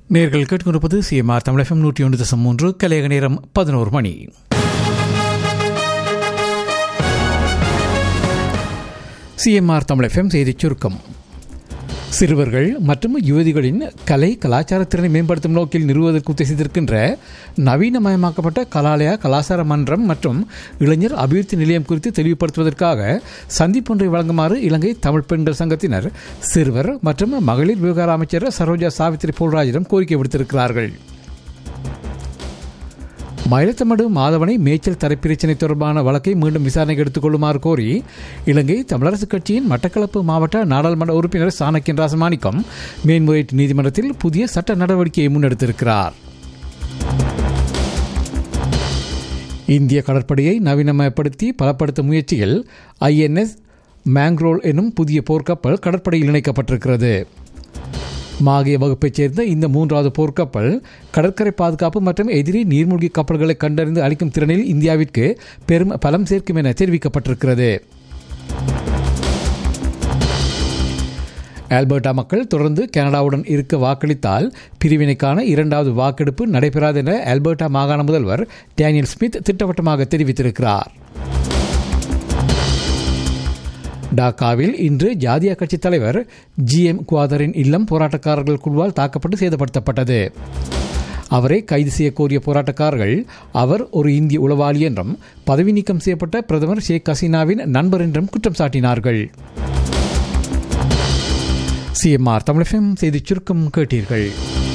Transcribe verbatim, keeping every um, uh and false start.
நேர்கள் கேட்டுக்கொண்டிருப்பது CMR Tamil FM நூற்றி ஒன்று தசம் மூன்று கலையக நேரம் பதினோரு மணி. சிஎம்ஆர் தமிழ் எஃப்எம் செய்திச் சுருக்கம். சிறுவர்கள் மற்றும் யுவதிகளின் கலை கலாச்சாரத்திறனை மேம்படுத்தும் நோக்கில் நிறுவுவதற்கு உத்தேசித்திருக்கின்ற நவீனமயமாக்கப்பட்ட கலாலயா கலாச்சார மன்றம் மற்றும் இளைஞர் அபிவிருத்தி நிலையம் குறித்து தெளிவுபடுத்துவதற்காக சந்திப்பொன்றை வழங்குமாறு இலங்கை தமிழ் பெண்கள் சங்கத்தினர் சிறுவர் மற்றும் மகளிர் விவகார அமைச்சர் சரோஜா சாவித்ரி போல்ராஜிடம் கோரிக்கை விடுத்திருக்கிறார்கள். மயிலத்தமடு மாதவனை மேய்ச்சல் தடை பிரச்சினை தொடர்பான வழக்கை மீண்டும் விசாரணைக்கு எடுத்துக் கொள்ளுமாறு கோரி இலங்கை தமிழரசுக் கட்சியின் மட்டக்களப்பு மாவட்ட நாடாளுமன்ற உறுப்பினர் சாணக்கியன் ராசமாணிக்கம் மேன்முறையீட்டு நீதிமன்றத்தில் புதிய சட்ட நடவடிக்கையை முன்னெடுத்திருக்கிறார். இந்திய கடற்படையை நவீனமயப்படுத்தி பலப்படுத்தும் முயற்சியில் ஐஎன்எஸ் மேங்க்ரோல் எனும் புதிய போர்க்கப்பல் கடற்படையில் இணைக்கப்பட்டிருக்கிறது. மாகிய வகுப்பைச் சேர்ந்த இந்த மூன்றாவது போர்க்கப்பல் கடற்கரை பாதுகாப்பு மற்றும் எதிரி நீர்மூழ்கி கப்பல்களை கண்டறிந்து அளிக்கும் திறனில் இந்தியாவிற்கு பெரும் பலம் சேர்க்கும் என தெரிவிக்கப்பட்டிருக்கிறது. ஆல்பர்டா மக்கள் தொடர்ந்து கனடாவுடன் இருக்க வாக்களித்தால் பிரிவினைக்கான இரண்டாவது வாக்கெடுப்பு நடைபெறாது என ஆல்பர்டா மாகாண முதல்வர் டேனியல் ஸ்மித் திட்டவட்டமாக தெரிவித்திருக்கிறார். டாக்காவில் இன்று ஜாதியா கட்சி தலைவர் ஜி எம் குவாதரின் இல்லம் போராட்டக்காரர்கள் குழுவால் தாக்கப்பட்டு சேதப்படுத்தப்பட்டது. அவரை கைது செய்ய கோரிய போராட்டக்காரர்கள் அவர் ஒரு இந்திய உளவாளி என்றும் பதவி நீக்கம் செய்யப்பட்ட பிரதமர் ஷேக் ஹசீனாவின் நண்பர் என்றும் குற்றம் சாட்டினார்கள். சிஎம்ஆர் தமிழ் எஃப்எம் செய்திச் சுருக்கம் கேட்டீர்கள்.